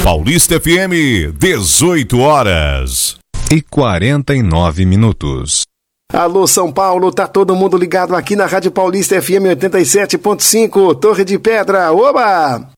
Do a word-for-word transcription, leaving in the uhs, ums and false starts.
Paulista F M, dezoito horas e quarenta e nove minutos. Alô, São Paulo, tá todo mundo ligado aqui na Rádio Paulista F M oitenta e sete ponto cinco, Torre de Pedra, oba!